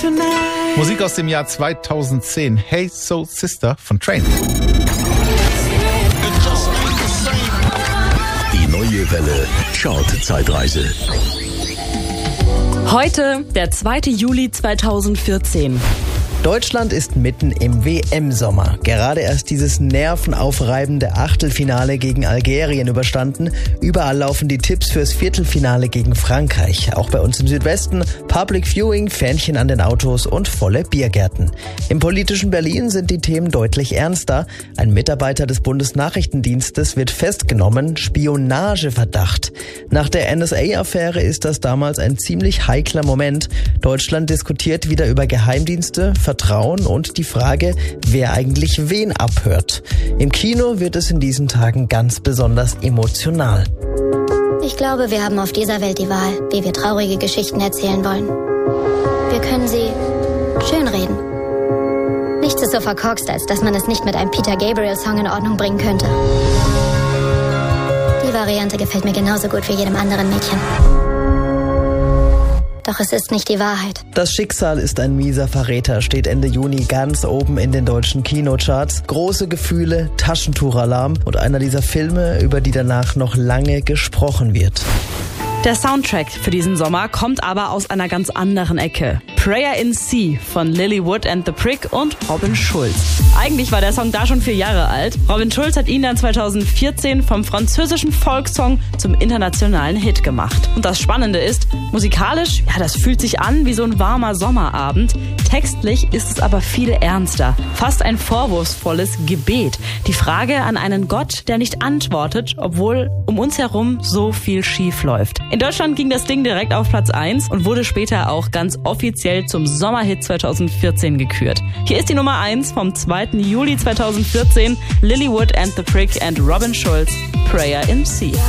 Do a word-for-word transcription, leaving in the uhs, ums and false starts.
tonight. Musik aus dem Jahr zweitausendzehn. Hey Soul Sister von Train. Die neue Welle Chart-Zeitreise. Heute, der zweite Juli zweitausendvierzehn. Deutschland ist mitten im W M-Sommer. Gerade erst dieses nervenaufreibende Achtelfinale gegen Algerien überstanden. Überall laufen die Tipps fürs Viertelfinale gegen Frankreich. Auch bei uns im Südwesten Public Viewing, Fähnchen an den Autos und volle Biergärten. Im politischen Berlin sind die Themen deutlich ernster. Ein Mitarbeiter des Bundesnachrichtendienstes wird festgenommen, Spionageverdacht. Nach der N S A-Affäre ist das damals ein ziemlich heikler Moment. Deutschland diskutiert wieder über Geheimdienste, Vertrauen und die Frage, wer eigentlich wen abhört. Im Kino wird es in diesen Tagen ganz besonders emotional. Ich glaube, wir haben auf dieser Welt die Wahl, wie wir traurige Geschichten erzählen wollen. Wir können sie schönreden. Nichts ist so verkorkst, als dass man es nicht mit einem Peter Gabriel-Song in Ordnung bringen könnte. Die Variante gefällt mir genauso gut wie jedem anderen Mädchen. Doch es ist nicht die Wahrheit. Das Schicksal ist ein mieser Verräter, steht Ende Juni ganz oben in den deutschen Kinocharts. Große Gefühle, Taschentuchalarm und einer dieser Filme, über die danach noch lange gesprochen wird. Der Soundtrack für diesen Sommer kommt aber aus einer ganz anderen Ecke. Prayer in C von Lilywood and the Prick und Robin Schulz. Eigentlich war der Song da schon vier Jahre alt. Robin Schulz hat ihn dann zweitausendvierzehn vom französischen Volkssong zum internationalen Hit gemacht. Und das Spannende ist, musikalisch, ja, das fühlt sich an wie so ein warmer Sommerabend. Textlich ist es aber viel ernster. Fast ein vorwurfsvolles Gebet. Die Frage an einen Gott, der nicht antwortet, obwohl um uns herum so viel schief läuft. In Deutschland ging das Ding direkt auf Platz eins und wurde später auch ganz offiziell zum Sommerhit zweitausendvierzehn gekürt. Hier ist die Nummer eins vom zweiten Juli zweitausendvierzehn, Lilywood and the Prick and Robin Schulz, Prayer in C.